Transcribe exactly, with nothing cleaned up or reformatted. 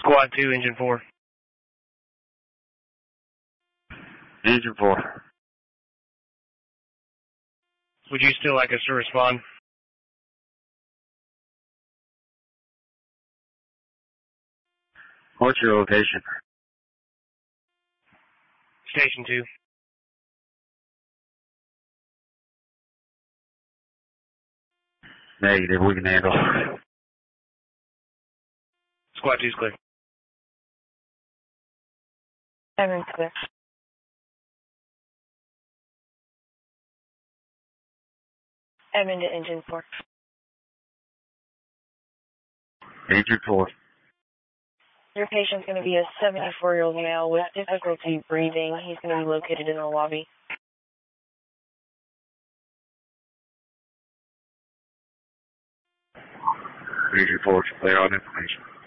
Squad two, Engine four. Engine four. Would you still like us to respond? What's your location? Station two. Negative, we can handle. Squad two's clear. Everyone's clear. Edmund to Engine four. Engine four. Your patient's going to be a seventy-four-year-old male with difficulty breathing. He's going to be located in the lobby. Engine four, clear on information.